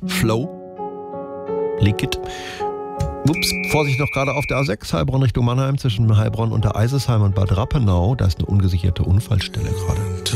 Flow. Liquid. Ups, Vorsicht noch gerade auf der A6, Heilbronn Richtung Mannheim, zwischen Heilbronn und der Eisesheim und Bad Rappenau. Da ist eine ungesicherte Unfallstelle gerade.